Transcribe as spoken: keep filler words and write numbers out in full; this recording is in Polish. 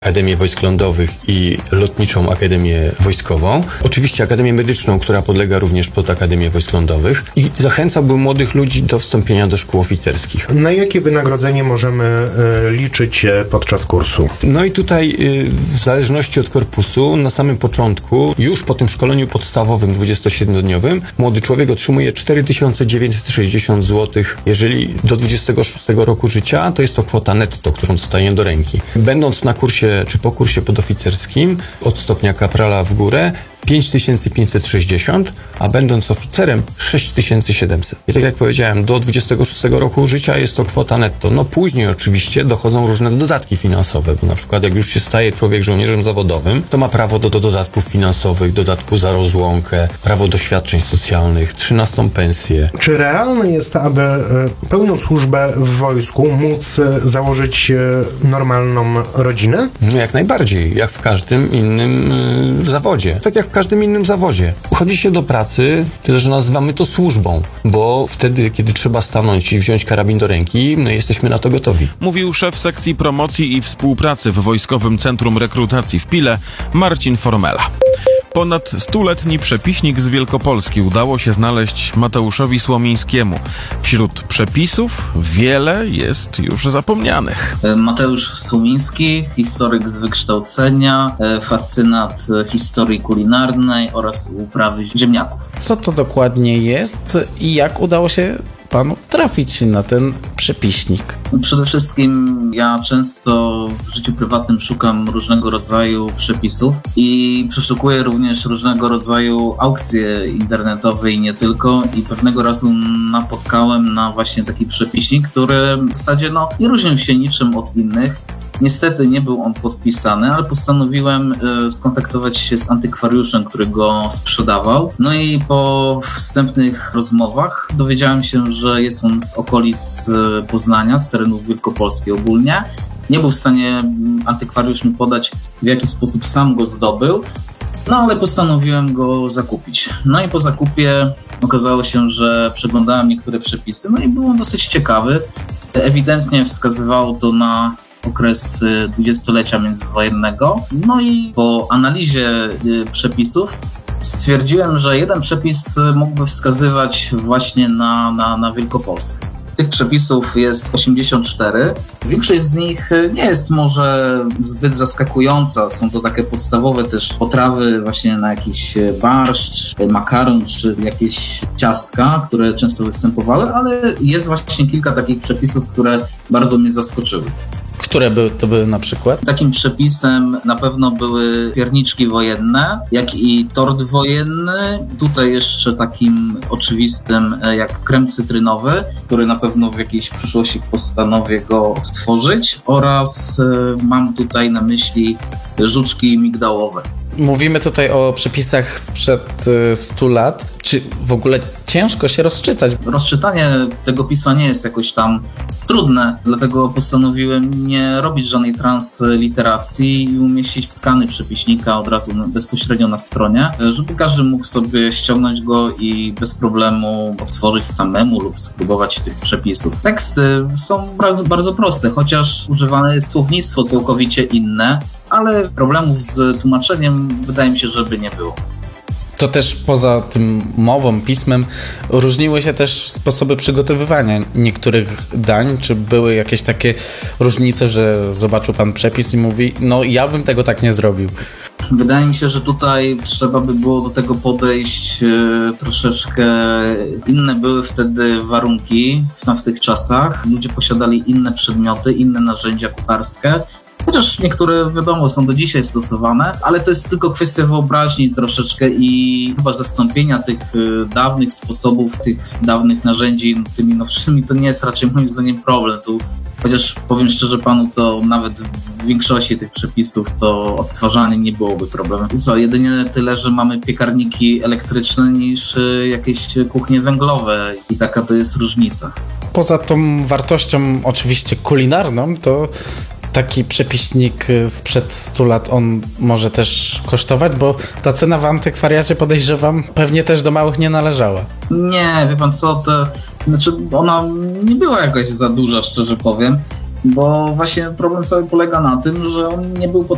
Akademię Wojsk Lądowych i Lotniczą Akademię Wojskową. Oczywiście Akademię Medyczną, która podlega również pod Akademię Wojsk Lądowych. I zachęcałbym młodych ludzi do wstąpienia do szkół oficerskich. Na jakie wynagrodzenie możemy y, liczyć podczas kursu? No i tutaj y, w zależności od korpusu, na samym początku, już po tym szkoleniu podstawowym dwudziestosiedmiodniowym, młody człowiek otrzymuje cztery tysiące dziewięćset sześćdziesiąt złotych. Jeżeli do dwudziestego szóstego roku życia, to jest to kwota netto, którą dostaje do ręki. Będąc na kursie czy po kursie podoficerskim od stopnia kaprala w górę pięć tysięcy pięćset sześćdziesiąt, a będąc oficerem sześć tysięcy siedemset. I tak jak powiedziałem, do dwudziestego szóstego roku życia jest to kwota netto. No później oczywiście dochodzą różne dodatki finansowe, bo na przykład jak już się staje człowiek żołnierzem zawodowym, to ma prawo do, do dodatków finansowych, dodatku za rozłąkę, prawo do świadczeń socjalnych, trzynastą pensję. Czy realne jest, aby pełniąc służbę w wojsku móc założyć normalną rodzinę? No jak najbardziej, jak w każdym innym y, zawodzie. Tak jak w każdym innym zawodzie. Chodzi się do pracy, tyle że nazywamy to służbą, bo wtedy, kiedy trzeba stanąć i wziąć karabin do ręki, my jesteśmy na to gotowi. Mówił szef sekcji promocji i współpracy w Wojskowym Centrum Rekrutacji w Pile, Marcin Formela. Ponad stuletni przepiśnik z Wielkopolski udało się znaleźć Mateuszowi Słomińskiemu. Wśród przepisów wiele jest już zapomnianych. Mateusz Słomiński, historyk z wykształcenia, fascynat historii kulinarnej oraz uprawy ziemniaków. Co to dokładnie jest i jak udało się panu trafić na ten przepiśnik? Przede wszystkim ja często w życiu prywatnym szukam różnego rodzaju przepisów i przeszukuję również różnego rodzaju aukcje internetowe i nie tylko. I pewnego razu napotkałem na właśnie taki przepisnik, który w zasadzie no, nie różnił się niczym od innych. Niestety nie był on podpisany, ale postanowiłem y, skontaktować się z antykwariuszem, który go sprzedawał. No i po wstępnych rozmowach dowiedziałem się, że jest on z okolic y, Poznania, z terenów Wielkopolski ogólnie. Nie był w stanie antykwariusz mi podać, w jaki sposób sam go zdobył, no ale postanowiłem go zakupić. No i po zakupie okazało się, że przeglądałem niektóre przepisy, no i był on dosyć ciekawy. Ewidentnie wskazywało to na okres dwudziestolecia międzywojennego. No i po analizie przepisów stwierdziłem, że jeden przepis mógłby wskazywać właśnie na, na, na Wielkopolskę. Tych przepisów jest osiemdziesiąt cztery. Większość z nich nie jest może zbyt zaskakująca. Są to takie podstawowe też potrawy właśnie na jakiś barszcz, makaron czy jakieś ciastka, które często występowały, ale jest właśnie kilka takich przepisów, które bardzo mnie zaskoczyły. Które były, to były na przykład? Takim przepisem na pewno były pierniczki wojenne, jak i tort wojenny. Tutaj jeszcze takim oczywistym jak krem cytrynowy, który na pewno w jakiejś przyszłości postanowię go odtworzyć. Oraz y, mam tutaj na myśli żuczki migdałowe. Mówimy tutaj o przepisach sprzed stu lat. Czy w ogóle ciężko się rozczytać? Rozczytanie tego pisma nie jest jakoś tam trudne, dlatego postanowiłem nie robić żadnej transliteracji i umieścić skany przepiśnika od razu bezpośrednio na stronie, żeby każdy mógł sobie ściągnąć go i bez problemu odtworzyć samemu lub spróbować tych przepisów. Teksty są bardzo, bardzo proste, chociaż używane jest słownictwo całkowicie inne, ale problemów z tłumaczeniem wydaje mi się, żeby nie było. To też poza tym mową, pismem różniły się też sposoby przygotowywania niektórych dań. Czy były jakieś takie różnice, że zobaczył pan przepis i mówi, no ja bym tego tak nie zrobił? Wydaje mi się, że tutaj trzeba by było do tego podejść e, troszeczkę. Inne były wtedy warunki w, w tych czasach. Ludzie posiadali inne przedmioty, inne narzędzia kucharskie. Chociaż niektóre, wiadomo, są do dzisiaj stosowane, ale to jest tylko kwestia wyobraźni troszeczkę i chyba zastąpienia tych dawnych sposobów, tych dawnych narzędzi tymi nowszymi, to nie jest raczej moim zdaniem problem. Tu, chociaż powiem szczerze panu, to nawet w większości tych przepisów to odtwarzanie nie byłoby problemem. I co, jedynie tyle, że mamy piekarniki elektryczne niż jakieś kuchnie węglowe i taka to jest różnica. Poza tą wartością oczywiście kulinarną, to taki przepiśnik sprzed stu lat, on może też kosztować, bo ta cena w antykwariacie, podejrzewam, pewnie też do małych nie należała. Nie, wie pan co, to znaczy ona nie była jakoś za duża, szczerze powiem, bo właśnie problem cały polega na tym, że on nie był pod